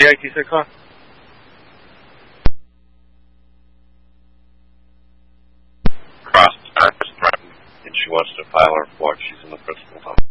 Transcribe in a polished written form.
IT6 on? Cross is threatened, and she wants to file a report. She's in the principal's office.